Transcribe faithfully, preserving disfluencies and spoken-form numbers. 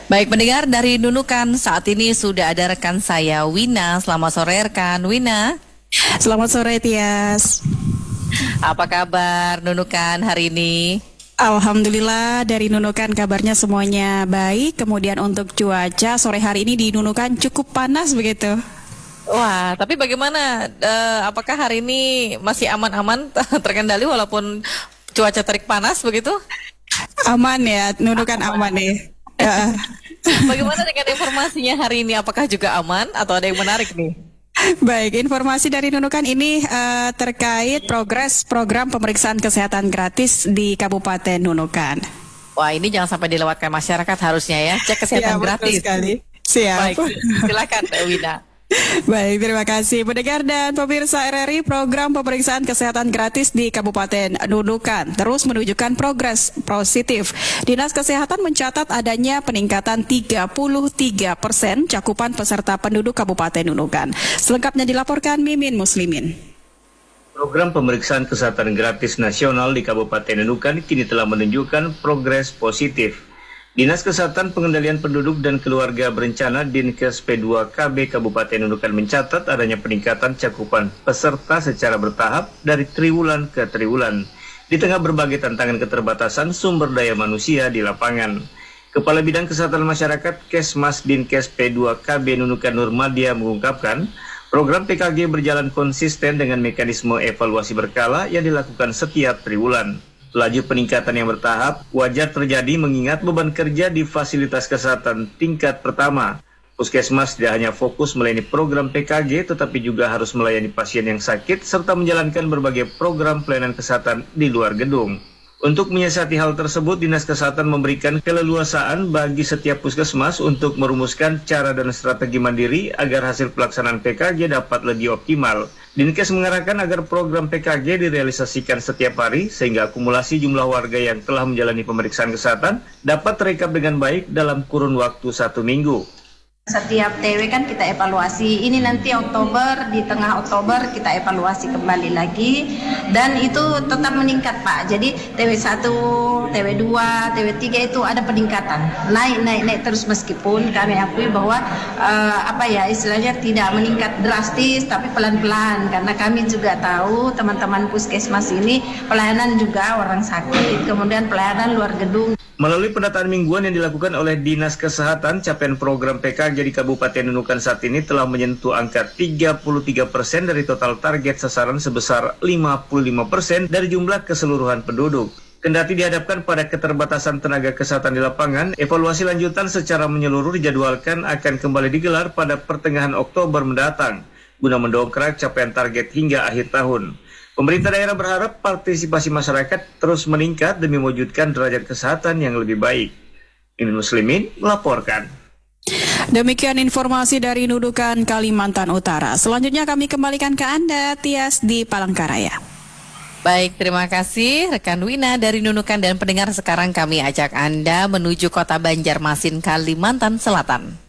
Baik pendengar dari Nunukan, saat ini sudah ada rekan saya Wina. Selamat sore rekan Wina. Selamat sore Tias. Apa kabar Nunukan hari ini? Alhamdulillah dari Nunukan kabarnya semuanya baik. Kemudian untuk cuaca sore hari ini di Nunukan cukup panas begitu. Wah, tapi bagaimana? Uh, apakah hari ini masih aman-aman terkendali walaupun cuaca terik panas begitu? Aman ya, Nunukan aman, aman nih. Ya. Bagaimana dengan informasinya hari ini? Apakah juga aman atau ada yang menarik nih? Baik, informasi dari Nunukan ini uh, terkait progres program pemeriksaan kesehatan gratis di Kabupaten Nunukan. Wah, ini jangan sampai dilewatkan masyarakat harusnya ya, cek kesehatan ya, gratis. Betul sekali. Siap. Baik, silakan Wina. Baik, terima kasih pendengar dan pemirsa R R I. Program pemeriksaan kesehatan gratis di Kabupaten Nunukan terus menunjukkan progres positif. Dinas Kesehatan mencatat adanya peningkatan tiga puluh tiga persen cakupan peserta penduduk Kabupaten Nunukan. Selengkapnya dilaporkan Mimin Muslimin. Program pemeriksaan kesehatan gratis nasional di Kabupaten Nunukan kini telah menunjukkan progres positif. Dinas Kesehatan Pengendalian Penduduk dan Keluarga Berencana Dinkes P dua K B Kabupaten Nunukan mencatat adanya peningkatan cakupan peserta secara bertahap dari triwulan ke triwulan di tengah berbagai tantangan keterbatasan sumber daya manusia di lapangan. Kepala Bidang Kesehatan Masyarakat Kesmas Dinkes P dua K B Nunukan Nurmadia mengungkapkan, program P K G berjalan konsisten dengan mekanisme evaluasi berkala yang dilakukan setiap triwulan. Laju peningkatan yang bertahap wajar terjadi mengingat beban kerja di fasilitas kesehatan tingkat pertama. Puskesmas tidak hanya fokus melayani program P K G, tetapi juga harus melayani pasien yang sakit serta menjalankan berbagai program pelayanan kesehatan di luar gedung. Untuk menyiasati hal tersebut, Dinas Kesehatan memberikan keleluasaan bagi setiap puskesmas untuk merumuskan cara dan strategi mandiri agar hasil pelaksanaan P K G dapat lebih optimal. Dinkes mengarahkan agar program P K G direalisasikan setiap hari sehingga akumulasi jumlah warga yang telah menjalani pemeriksaan kesehatan dapat terekap dengan baik dalam kurun waktu satu minggu. Setiap T W kan kita evaluasi, ini nanti Oktober, di tengah Oktober kita evaluasi kembali lagi dan itu tetap meningkat Pak. Jadi T W satu, T W dua, T W tiga itu ada peningkatan, naik naik naik terus meskipun kami akui bahwa uh, apa ya istilahnya tidak meningkat drastis tapi pelan-pelan karena kami juga tahu teman-teman puskesmas ini pelayanan juga orang sakit, kemudian pelayanan luar gedung. Melalui pendataan mingguan yang dilakukan oleh Dinas Kesehatan, capaian program P K G di Kabupaten Nunukan saat ini telah menyentuh angka tiga puluh tiga persen dari total target sasaran sebesar lima puluh lima persen dari jumlah keseluruhan penduduk. Kendati dihadapkan pada keterbatasan tenaga kesehatan di lapangan, evaluasi lanjutan secara menyeluruh dijadwalkan akan kembali digelar pada pertengahan Oktober mendatang, guna mendongkrak capaian target hingga akhir tahun. Pemerintah daerah berharap partisipasi masyarakat terus meningkat demi mewujudkan derajat kesehatan yang lebih baik. Mimin Muslimin melaporkan. Demikian informasi dari Nunukan, Kalimantan Utara. Selanjutnya kami kembalikan ke Anda, Tias di Palangkaraya. Baik, terima kasih rekan Wina dari Nunukan dan pendengar. Sekarang kami ajak Anda menuju kota Banjarmasin, Kalimantan Selatan.